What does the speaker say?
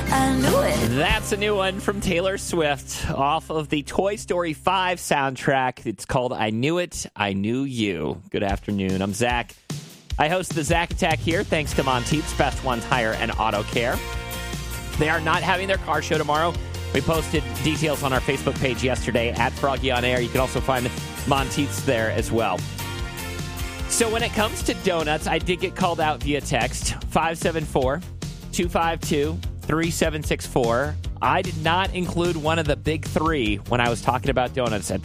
I knew it. That's a new one from Taylor Swift off of the Toy Story 5 soundtrack. It's called I Knew It, I Knew You. Good afternoon. I'm Zach. I host the Zach Attack here thanks to Monteith's Best One Tire and Auto Care. They are not having their car show tomorrow. We posted details on our Facebook page yesterday at Froggy On Air. You can also find Monteith's there as well. So when it comes to donuts, I did get called out via text, 574-252-3764. I did not include one of the big three when I was talking about donuts at